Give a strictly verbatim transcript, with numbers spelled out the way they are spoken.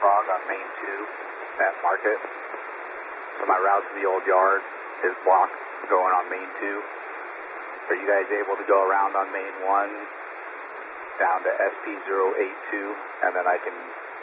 fog on main two at Market. So my route to the old yard is blocked going on main two. Are you guys able to go around on main one down to S P zero eight two, and then I can